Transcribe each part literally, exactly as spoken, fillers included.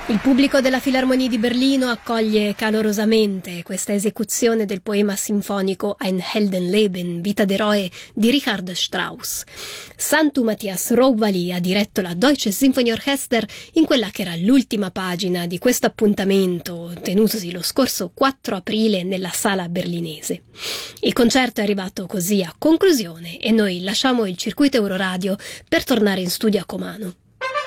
Il pubblico della Filarmonie di Berlino accoglie calorosamente questa esecuzione del poema sinfonico Ein Heldenleben, Vita d'eroe di Richard Strauss. Santu Matthias Rohwalli ha diretto la Deutsches Sinfonieorchester in quella che era l'ultima pagina di questo appuntamento tenutosi lo scorso quattro aprile nella sala berlinese. Il concerto è arrivato così a conclusione e noi lasciamo il circuito Euroradio per tornare in studio a Comano.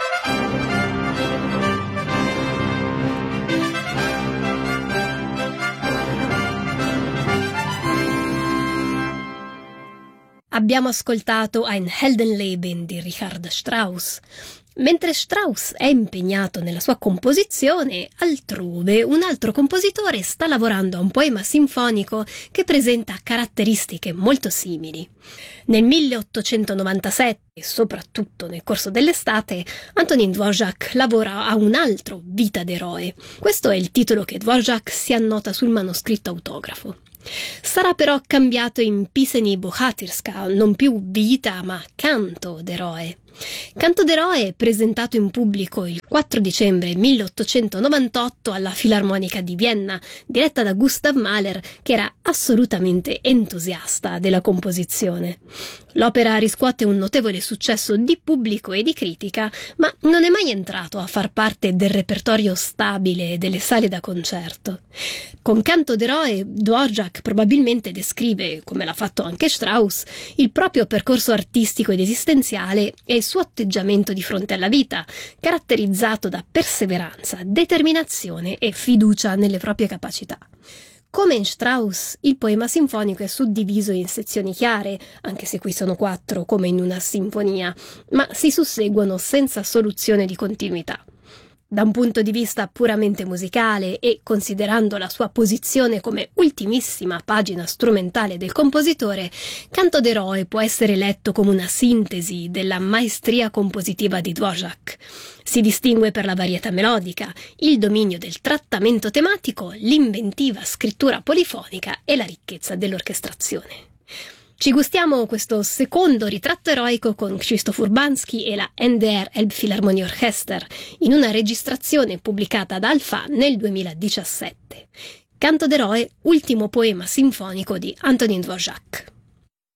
Abbiamo ascoltato Ein Heldenleben di Richard Strauss. Mentre Strauss è impegnato nella sua composizione, altrove un altro compositore sta lavorando a un poema sinfonico che presenta caratteristiche molto simili. Nel milleottocentonovantasette, e soprattutto nel corso dell'estate, Antonín Dvořák lavora a un altro Vita d'eroe. Questo è il titolo che Dvořák si annota sul manoscritto autografo. Sarà però cambiato in Píseň bohatyrska, non più vita ma canto d'eroe. Canto d'eroe presentato in pubblico il quattro dicembre milleottocentonovantotto alla Filarmonica di Vienna, diretta da Gustav Mahler, che era assolutamente entusiasta della composizione. L'opera riscuote un notevole successo di pubblico e di critica, ma non è mai entrato a far parte del repertorio stabile delle sale da concerto. Con Canto d'eroe, Dvořák probabilmente descrive, come l'ha fatto anche Strauss, il proprio percorso artistico ed esistenziale e il suo atteggiamento di fronte alla vita, caratterizzato da perseveranza, determinazione e fiducia nelle proprie capacità. Come in Strauss, il poema sinfonico è suddiviso in sezioni chiare, anche se qui sono quattro come in una sinfonia, ma si susseguono senza soluzione di continuità. Da un punto di vista puramente musicale e considerando la sua posizione come ultimissima pagina strumentale del compositore, Canto d'eroe può essere letto come una sintesi della maestria compositiva di Dvořák. Si distingue per la varietà melodica, il dominio del trattamento tematico, l'inventiva scrittura polifonica e la ricchezza dell'orchestrazione. Ci gustiamo questo secondo ritratto eroico con Krzysztof Urbanski e la N D R Elbphilharmonieorchester in una registrazione pubblicata da Alpha nel duemiladiciassette. Canto d'eroe, ultimo poema sinfonico di Antonín Dvořák.